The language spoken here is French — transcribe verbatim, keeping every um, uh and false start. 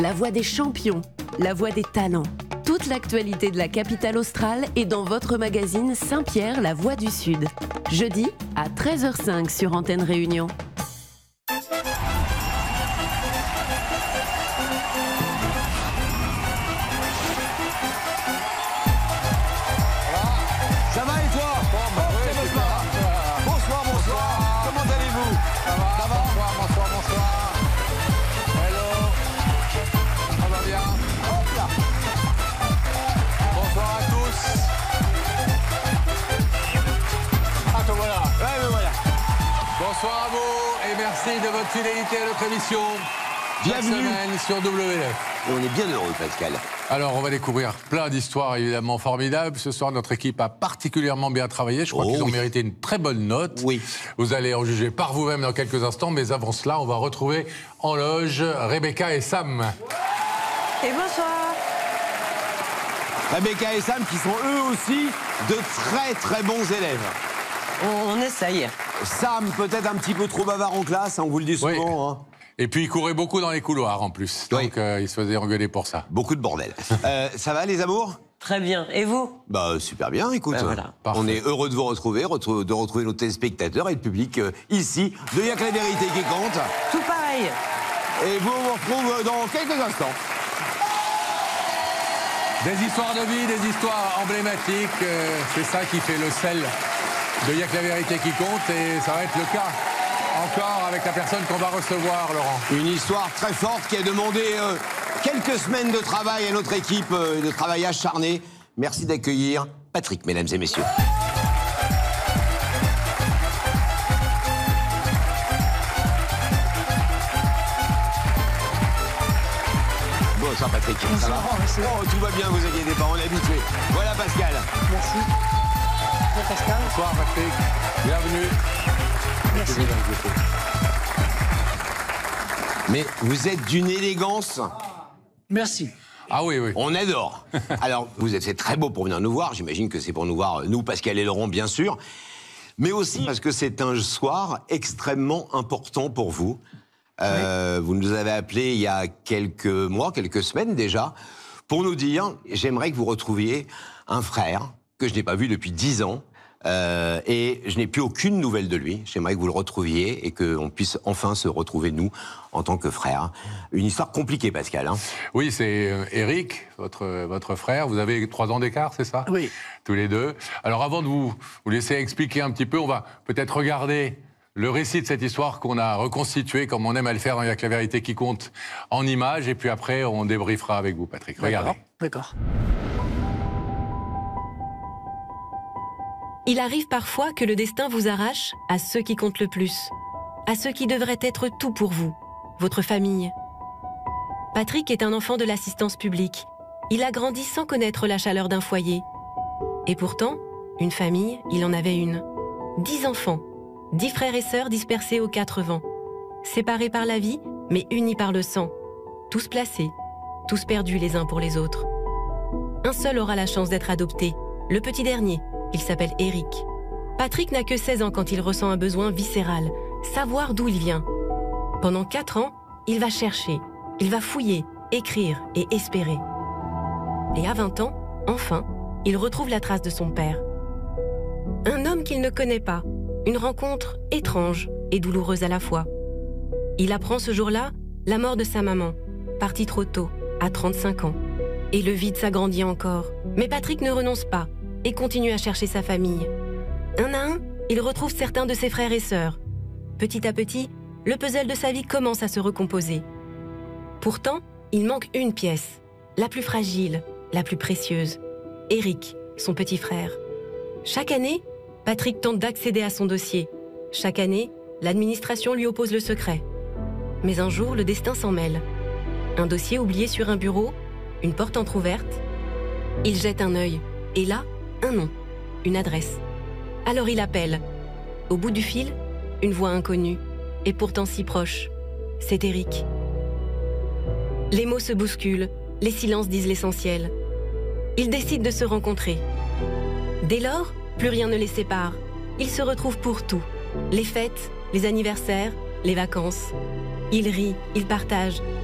La voix des champions, la voix des talents. Toute l'actualité de la capitale australe est dans votre magazine Saint-Pierre, la voix du Sud. Jeudi à treize heures cinq sur Antenne Réunion. Bonsoir à vous et merci de votre fidélité à notre émission. Chaque semaine sur W F. Et on est bien heureux, Pascal. Alors, on va découvrir plein d'histoires évidemment formidables. Ce soir, notre équipe a particulièrement bien travaillé. Je crois oh, qu'ils ont oui. mérité une très bonne note. Oui. Vous allez en juger par vous-même dans quelques instants. Mais avant cela, on va retrouver en loge Rebecca et Sam. Et bonsoir. Rebecca et Sam qui sont eux aussi de très très bons élèves. On, on essaye. Sam, peut-être un petit peu trop bavard en classe, on vous le dit souvent. Oui. Hein. Et puis, il courait beaucoup dans les couloirs, en plus. Oui. Donc, euh, il se faisait engueuler pour ça. Beaucoup de bordel. euh, ça va, les amours? Très bien. Et vous? Bah, super bien, écoute. Ben voilà. On est heureux de vous retrouver, retrouver, de retrouver nos téléspectateurs et le public euh, ici, de Y'a que la vérité qui compte. Tout pareil. Et vous, on vous retrouve dans quelques instants. Des histoires de vie, des histoires emblématiques. Euh, c'est ça qui fait le sel de Y'a que la vérité qui compte. Et ça va être le cas encore avec la personne qu'on va recevoir, Laurent. Une histoire très forte qui a demandé euh, quelques semaines de travail à notre équipe, euh, de travail acharné. Merci d'accueillir Patrick, mesdames et messieurs. Bonsoir Patrick. Ça va? Oh, tout va bien, vous inquiétez pas, on est habitué. Voilà Pascal. Merci. Bonjour Pascal. Bonsoir Patrick. Bienvenue. Merci. Mais vous êtes d'une élégance. Merci. Ah oui, oui. On adore. Alors, vous êtes c'est très beau pour venir nous voir. J'imagine que c'est pour nous voir, nous, Pascal et Laurent, bien sûr. Mais aussi parce que c'est un soir extrêmement important pour vous. Euh, oui. Vous nous avez appelés il y a quelques mois, quelques semaines déjà, pour nous dire, j'aimerais que vous retrouviez un frère que je n'ai pas vu depuis dix ans. Euh, et je n'ai plus aucune nouvelle de lui. J'aimerais que vous le retrouviez et qu'on puisse enfin se retrouver, nous, en tant que frères. Une histoire compliquée, Pascal. Hein. Oui, c'est euh, Eric, votre, votre frère. Vous avez trois ans d'écart, c'est ça? Oui. Tous les deux. Alors, avant de vous, vous laisser expliquer un petit peu, on va peut-être regarder le récit de cette histoire qu'on a reconstitué, comme on aime à le faire dans Y'a que la vérité qui compte, en images. Et puis après, on débriefera avec vous, Patrick. Regardez. D'accord. Il arrive parfois que le destin vous arrache à ceux qui comptent le plus, à ceux qui devraient être tout pour vous, votre famille. Patrick est un enfant de l'assistance publique. Il a grandi sans connaître la chaleur d'un foyer. Et pourtant, une famille, il en avait une. Dix enfants, dix frères et sœurs dispersés aux quatre vents. Séparés par la vie, mais unis par le sang. Tous placés, tous perdus les uns pour les autres. Un seul aura la chance d'être adopté, le petit dernier. Il s'appelle Eric. Patrick n'a que seize ans quand il ressent un besoin viscéral, savoir d'où il vient. Pendant quatre ans, il va chercher, il va fouiller, écrire et espérer. Et à vingt ans, enfin, il retrouve la trace de son père. Un homme qu'il ne connaît pas, une rencontre étrange et douloureuse à la fois. Il apprend ce jour-là la mort de sa maman, partie trop tôt, à trente-cinq ans. Et le vide s'agrandit encore. Mais Patrick ne renonce pas et continue à chercher sa famille. Un à un, il retrouve certains de ses frères et sœurs. Petit à petit, le puzzle de sa vie commence à se recomposer. Pourtant, il manque une pièce, la plus fragile, la plus précieuse. Eric, son petit frère. Chaque année, Patrick tente d'accéder à son dossier. Chaque année, l'administration lui oppose le secret. Mais un jour, le destin s'en mêle. Un dossier oublié sur un bureau, une porte entrouverte. Il jette un œil, et là, un nom, une adresse. Alors il appelle. Au bout du fil, une voix inconnue, et pourtant si proche. C'est Eric. Les mots se bousculent, les silences disent l'essentiel. Ils décident de se rencontrer. Dès lors, plus rien ne les sépare. Ils se retrouvent pour tout. Les fêtes, les anniversaires, les vacances. Ils rient, ils partagent,